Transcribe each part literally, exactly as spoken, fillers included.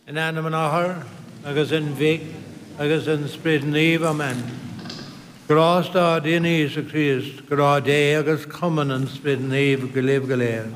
in anam an ahar, agus in vic, agus in sprid neve amen. Gras da din Jesu Christ, gra de agus common and sprid neve geliv galer.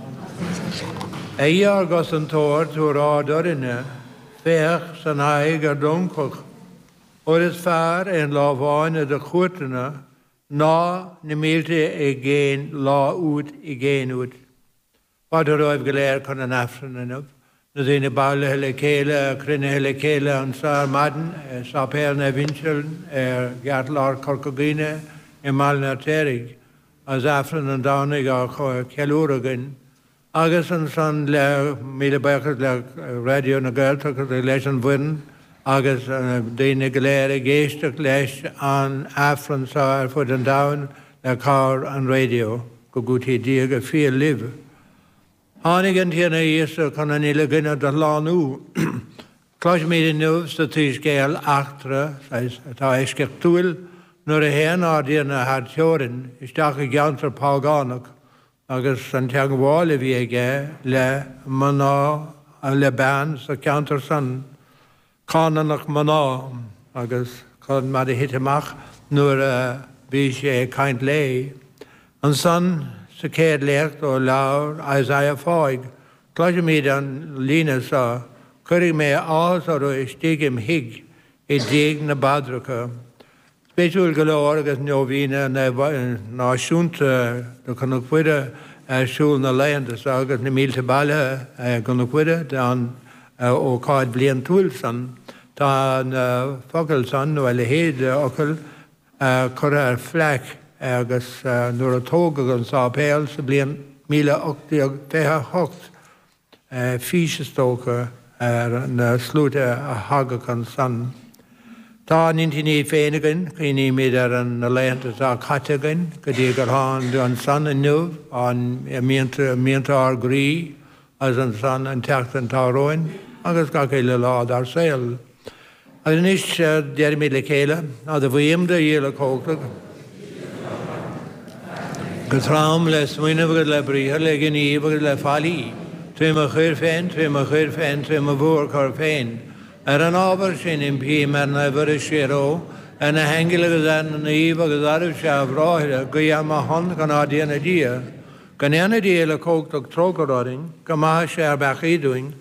Eia gas an tor to ra dorine, fech san haig ar donkoch. Or is far en la vaine de churtene, na ne milte e geen la ut e geen ut. Wat er oif galer kon an afran en up. Na zine baule hele kele, krinne hele kele an sar madden, sa per ne vincheln, er gartlar korkogine, e mal na terig, as afran an daunig a keluragen. Agus an san le mile bakers le radio na geltak de leisen wurden, agus dine gelere geestig les an afran sa for den down le car an radio, go gut idee ge veel live. Hanigant hier na Jesu kan an ile gynna da lanu. Klaus me de nuvs dat is geel achtre, ta esker tuil, nur e hen ar na had tjoren, is dag e ganter pauganak, agus an teag wale vi ege, le mana, le ban, sa ganter san, kananach mana, agus kan ma de hittemach, nur vi se kaint lei. An san, se keer leert o laur Isaiah foig. Klaus me dan Lina sa, kurig me aas or o stigim hig, e deeg na badruka. Special galore agus novina na na shunta do kan ook wieder shul na land sa agus na milte balle kan ook wieder dan o kaid blien toolsan dan fogelsan no alle hed okkel korar flak agus nur a toga gan sa pel så blien mila okti og teha hokt fishestoker er na slute a haga kan san. Ta nintini feinigan, kini mi dar an lenta sa katagan, kadi garhan an san an nuv, an mienta mienta ar gri, as an san an tacht an taroin, agus ga keile laad ar seil. As an ish der mi le keile, a da vuim da yela kogtag. Gatraum le swine vagad le briha le gini vagad le fali. Twe ma chur fein, twe ma chur fein, twe ma vur kar fein. Er an aber sin in pi mer na ver shero en a hengile gezan na iva gezar shav rohre gya ma hon kan adien dia kan ene dia le kok tok trokoring kama shar bachi doing